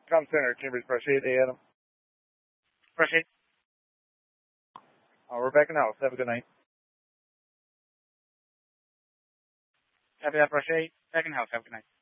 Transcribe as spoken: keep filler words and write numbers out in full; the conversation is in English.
Com Center, Chambers, brush eight, A Adam. Brush eight. Uh, we're back in the house. Have a good night. Copy that, brush eight. Back in the house. Have a good night.